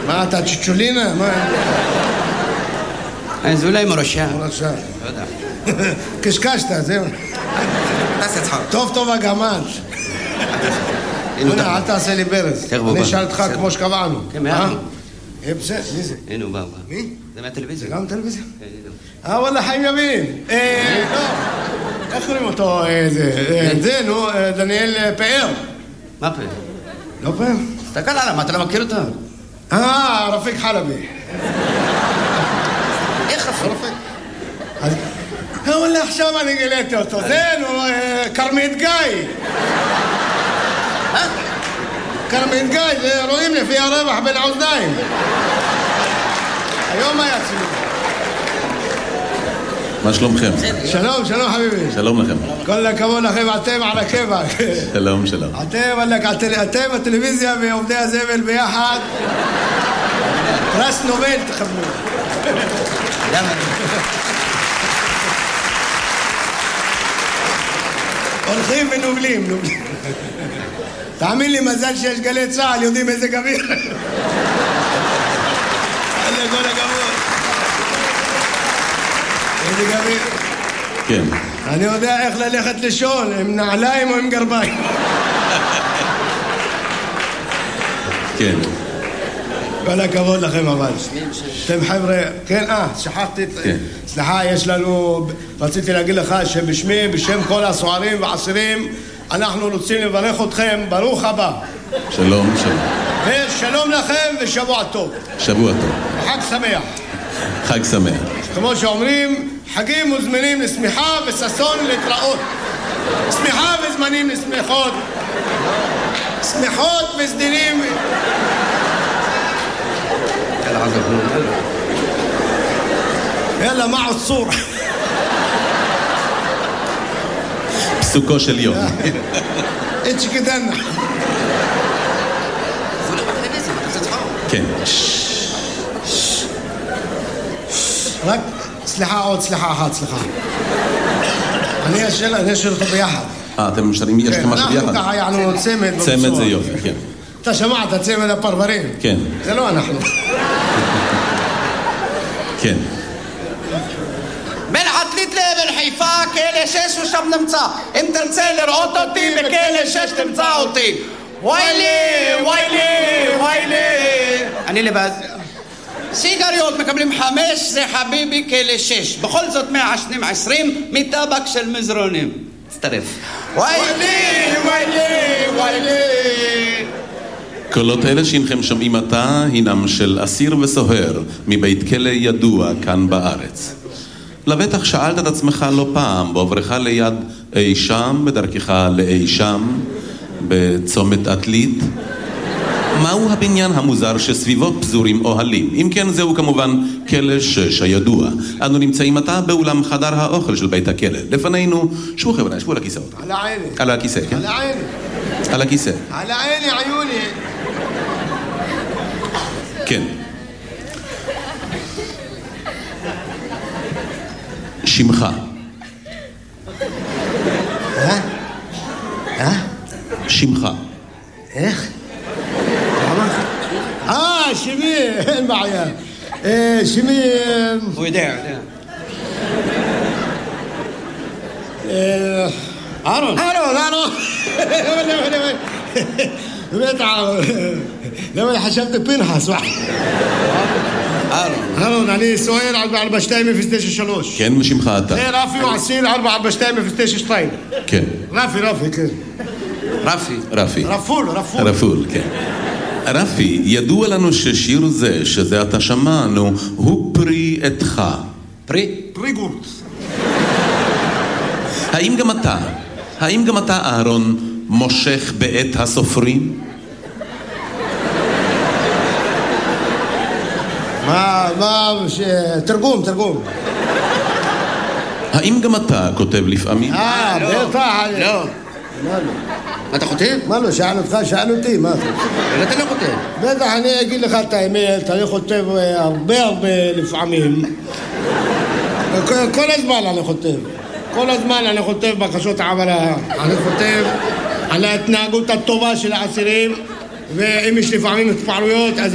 מה, אתה צ'צ'ולינה? מה? זה אולי מרשע. מרשע. לא יודע. קשקשת, זהו. טוב הגמל. הנה, אל תעשה לי ברז. אני אשאל אותך כמו שקבענו. כן, מה? בסדר, מי זה? הנה הוא בא. מי? זה מהטלוויזיה. זה גם טלוויזיה? וואלה, חיים ימין. לא. איך קוראים אותו? זה, נו, דניאל פאר. מה פאר? לא פאר? תסתכל עליו, מה אתה לא מכיר אותו? רפיק חלבי. איך רפיק? וואלה, עכשיו אני גיליתי אותו. זה, נו, קרמית גיא. קרמית גיא, זה רואים לפי הרווח בין האוזניים. היום היה צילום. מה שלומכם? שלום חביבי. שלום לכם. כל הכבוד לכם, אתם על הקבע. שלום. אתם הטלוויזיה ועובדי הזבל ביחד. פרס נובל תכוונו. הולכים ונובלים. תאמין לי, מזל שיש גלי צהל, יודעים איזה גביר. כל הכבוד. איזה גביר. כן. אני יודע איך ללכת לישון, עם נעליים או עם גרביים. כן. כל הכבוד לכם אבל. אתם חבר'ה, כן, שכחתי, סליחה, יש לנו, רציתי להגיד לך שבשמי, בשם כל הסוערים והאסירים, אנחנו רוצים לברך אתכם, ברוך הבא. שלום. ושלום לכם ושבוע טוב. שבוע טוב. חג שמח. חג שמח. כמו שאומרים, חגים וזמנים לשמחה וששון להתראות. שמחה וזמנים לשמחות. שמחות וסדינים. יאללה, מה עוצור? פסוקו של יום. איץ' כדנה. כן. רק, סליחה אחת. אני אשאיר אותו ביחד. אתם שרים, יש לכם משהו ביחד? אנחנו ככה יענו צמד. צמד זה יופי, כן. אתה שמעת, צמד הפרברים? כן. זה לא אנחנו. כן. בין עתלית לאבן חיפה, כלא 6 ושם נמצא. אם תרצה לראות אותי, בכלא 6 תמצא אותי. ויילי. אני לבד. סיגריות מקבלים 5, זה חביבי כלא 6. בכל זאת 120 מטבק של מזרונים. תצטרף. ויילי. קולות אלה שהנכם שומעים עתה הינם של אסיר וסוהר מבית כלא ידוע כאן בארץ. לבטח שאלת את עצמך לא פעם בעוברך ליד אי שם, בדרכך לאי שם, בצומת עתלית, מהו הבניין המוזר שסביבו פזורים אוהלים? אם כן, זהו כמובן כלא 6 הידוע. אנו נמצאים עתה באולם חדר האוכל של בית הכלא. לפנינו, שבו חבר'ה, שבו על הכיסאות. על העיני. על הכיסא, כן? על העיני. על הכיסא. על העיני, עיוני. כן. שמך. שמך. איך? שמי, אין בעיה. שמי... הוא יודע. אהרון. בטח, למה חשבתי פנחס? אהרון, אני סוער 442-093. כן, ושמך אתה? זה רפי ועשיל 442-092. כן. רפי, כן. רפול, כן. רפי, ידוע לנו ששיר זה, שזה אתה שמענו, הוא פרי עתך. פרי גורט. האם גם אתה, אהרון, מושך בעת הסופרים? תרגום. האם גם אתה כותב לפעמים? בטח. לא. מה אתה כותב? מה לא, שאל אותי, מה? אתה לא כותב. בטח, אני אגיד לך את האמת, אני כותב הרבה לפעמים. כל הזמן אני כותב בקשות העברה. אני כותב על ההתנהגות הטובה של האסירים, ואם יש לפעמים התפעלויות, אז